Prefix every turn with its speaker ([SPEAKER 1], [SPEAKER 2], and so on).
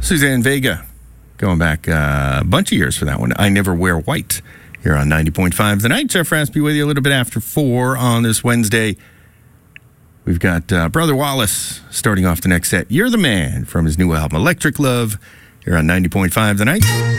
[SPEAKER 1] Suzanne Vega, going back a bunch of years for that one. I Never Wear White here on 90.5 The Night. Jeff Raspy with you a little bit after 4 on this Wednesday. We've got Brother Wallace starting off the next set. You're the Man from his new album, Electric Love, here on 90.5 The Night.